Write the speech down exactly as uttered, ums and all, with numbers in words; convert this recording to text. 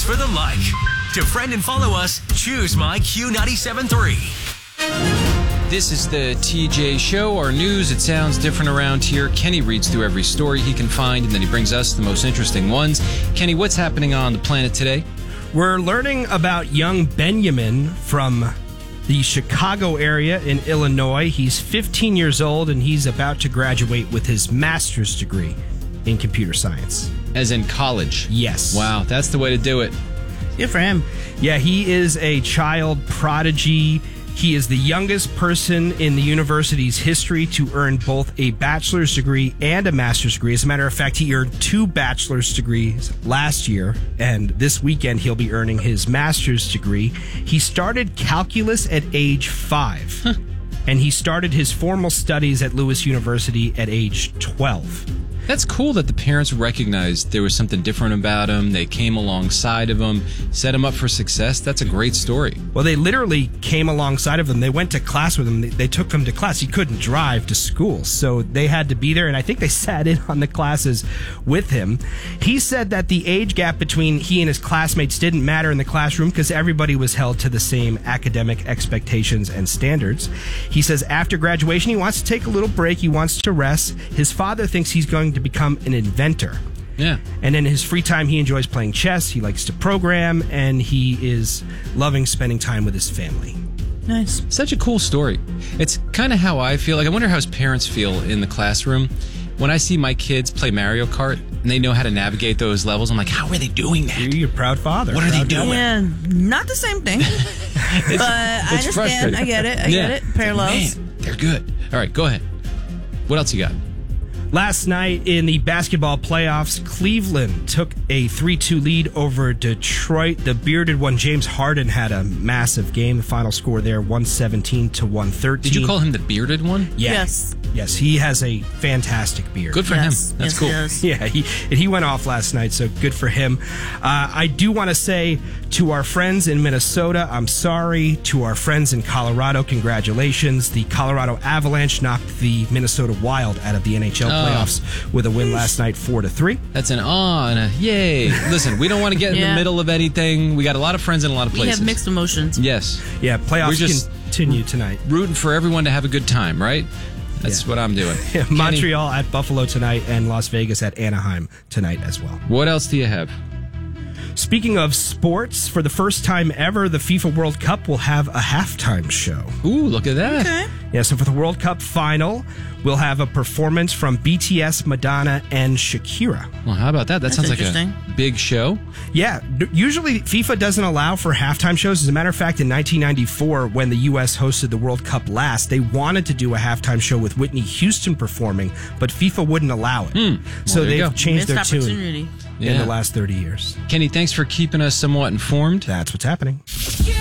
for the like. To friend and follow us, choose My Q ninety-seven point three. This is the T J Show, our news. It sounds different around here. Kenny reads through every story he can find, and then he brings us the most interesting ones. Kenny, what's happening on the planet today? We're learning about young Benjamin from the Chicago area in Illinois. He's fifteen years old, and he's about to graduate with his master's degree in computer science. As in college? Yes. Wow, that's the way to do it. Good for him. Yeah, he is a child prodigy. He is the youngest person in the university's history to earn both a bachelor's degree and a master's degree. As a matter of fact, he earned two bachelor's degrees last year, and this weekend he'll be earning his master's degree. He started calculus at age five, huh. and he started his formal studies at Lewis University at age twelve. That's cool that the parents recognized there was something different about him. They came alongside of him, set him up for success. That's a great story. Well, they literally came alongside of him. They went to class with him. They, they took him to class. He couldn't drive to school, so they had to be there, and I think they sat in on the classes with him. He said that the age gap between he and his classmates didn't matter in the classroom because everybody was held to the same academic expectations and standards. He says after graduation, he wants to take a little break. He wants to rest. His father thinks he's going to to become an inventor. Yeah. And in his free time, he enjoys playing chess. He likes to program, and he is loving spending time with his family. Nice. Such a cool story. It's kind of how I feel. Like, I wonder how his parents feel in the classroom. When I see my kids play Mario Kart and they know how to navigate those levels, I'm like, how are they doing that? You're a proud father. What are proud they doing? Yeah, not the same thing. but I understand. I get it. I yeah. get it. Parallels. Man, they're good. All right, go ahead. What else you got? Last night in the basketball playoffs, Cleveland took a three two lead over Detroit. The bearded one, James Harden, had a massive game. The final score there, one seventeen to one thirteen. Did you call him the bearded one? Yeah. Yes. Yes, he has a fantastic beard. Good for Yes. him. That's yes, cool. He does. Yeah, he and he went off last night, so good for him. Uh, I do want to say to our friends in Minnesota, I'm sorry. To our friends in Colorado, congratulations. The Colorado Avalanche knocked the Minnesota Wild out of the N H L playoffs with a win last night, four to three. That's an awe and a yay. Listen, we don't want to get in Yeah. the middle of anything. We got a lot of friends in a lot of We places. have mixed emotions. Yes. Yeah, playoffs We're just continue tonight. rooting for everyone to have a good time, right? That's Yeah. what I'm doing. Yeah, Kenny, Montreal at Buffalo tonight and Las Vegas at Anaheim tonight as well. what else do you have? Speaking of sports, for the first time ever, the FIFA World Cup will have a halftime show. Ooh, look at that. Okay. Yeah, so for the World Cup final, we'll have a performance from B T S, Madonna, and Shakira. Well, how about that? That That's sounds like interesting. a big show. Yeah, d- usually FIFA doesn't allow for halftime shows. As a matter of fact, in nineteen ninety-four, when the U S hosted the World Cup last, they wanted to do a halftime show with Whitney Houston performing, but FIFA wouldn't allow it. Well, so there you they've go. changed Missed their tune opportunity. in Yeah. the last thirty years. Kenny, thanks for keeping us somewhat informed. That's what's happening. Q